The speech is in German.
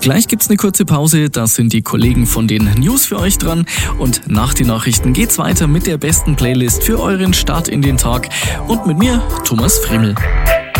Gleich gibt's eine kurze Pause, da sind die Kollegen von den News für euch dran und nach den Nachrichten geht's weiter mit der besten Playlist für euren Start in den Tag und mit mir, Thomas Friemel.